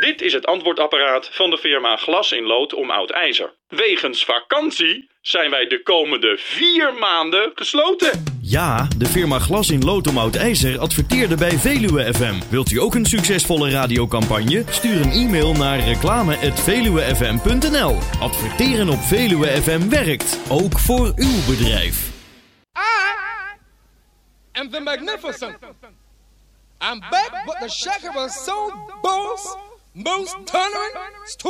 Dit is het antwoordapparaat van de firma Glas in Lood om Oud IJzer. Wegens vakantie zijn wij de komende 4 maanden gesloten. Ja, de firma Glas in Lood om Oud IJzer adverteerde bij Veluwe FM. Wilt u ook een succesvolle radiocampagne? Stuur een e-mail naar reclame@veluwefm.nl. Adverteren op Veluwe FM werkt, ook voor uw bedrijf. And the magnificent. I'm back with the Shaker was so boss, most thundering,